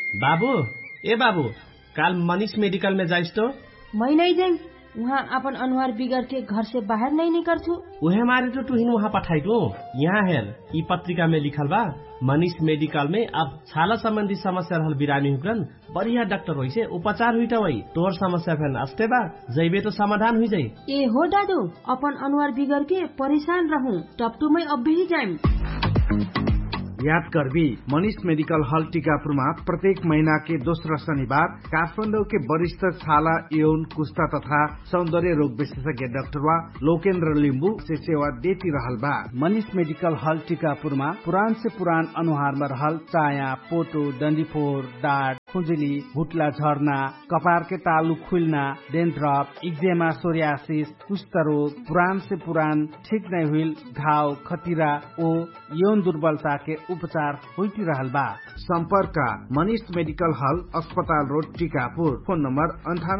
बाबू ए बाबू काल मनीष मेडिकल में जाइस तो? मैं नहीं जाऊँ, वहाँ अपन अनुहार बिगड़ के घर से बाहर नहीं निकलू। उहे मारे तो तुहिन वहाँ पठाइलो। यहाँ हेर ई पत्रिका में लिखल बा मनीष मेडिकल में अब छाला संबंधी समस्या रहल बिरामी हुकरन बढ़िया डॉक्टर होई से उपचार हुई वही तोर समस्या फेन अस्ते बा जैबे तो समाधान हुई जाई। ए हो दादू, अपन अनुहार बिगड़ के परेशान रहूं टपटू में अब भी जाऊं। याद करबी मनीष मेडिकल हॉल टीकापुरमा प्रत्येक महीना के दोस्रो शनिबार काठमाडौँ के वरिष्ठ छाला यौन कुष्ठा तथा सौंदर्य रोग विशेषज्ञ डाक्टर लोकेन्द्र लिम्बू से सेवा देती रहल बा। मनीष मेडिकल हॉल टीकापुरमा पुरान से पुरान अनुहार में रहल चाया, पोटो, डंडीफोर, दाग, खुजली, भुटला झर्ना, कपार के तालु खुलना, डेन्ड्रफ, इक्जेमा, सोरियासिस, कुष्ठ रोग, पुरान से पुरान ठीक नहीं हुई घाव, खतिरा ओ यौन दुर्बलता के उपचार होती रहल बा। संपर्क मनीष मेडिकल हॉल, अस्पताल रोड, टीकापुर। फोन नंबर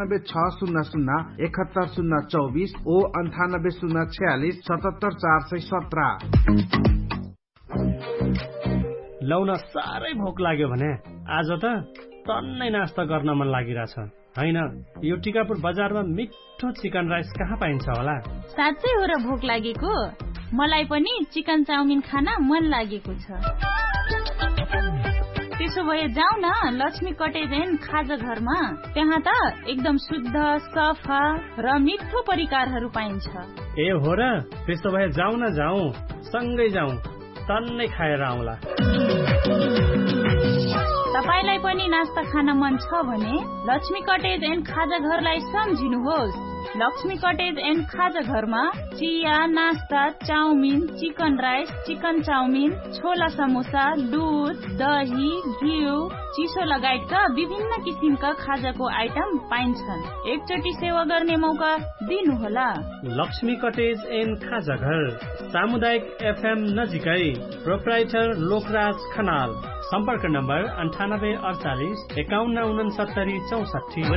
9860017024 ओ 9806477417। लौन साह्रै भोक लाग्यो भने आज त टन्नै नास्ता गर्न मन लागिरहेछ हैन। यो टीकापुर बजारमा मिठो चिकन राइस कहाँ पाइन्छ होला? साँच्चै हो र भोक लागेको? मलाई पनि चिकन चाउमिन खान मन लागेको छ। त्यसो भए जाऊ न लक्ष्मी कटेज एन्ड खाजा घरमा। त्यहाँ त एकदम शुद्ध, सफा र मिठो परिकारहरू पाइन्छ। ए हो र? त्यसो भए जाऊ न जाऊ, सँगै जाऊ, टन्नै खाएर आउँला। तपाईलाई पनि नास्ता खान मन छ भने लक्ष्मी कटेज एन्ड खाजा घरलाई सम्झिनुहोस्। लक्ष्मी कटेज एन्ड खाजा घरमा चिया, नास्ता, chowmein, chicken rice, chicken chowmein, छोला समोसा, दूध, दही, घिउ, चिसो लगायतका विभिन्न किसिमका खाजाको आइटम पाइन्छन्। एकचोटि सेवा गर्ने मौका दिनुहोला। लक्ष्मी कटेज एन्ड खाजा घर, सामुदायिक एफएम नजिकै, प्रोप्राइटर लोकराज खनाल। सम्पर्क नम्बर 9848 5169 64।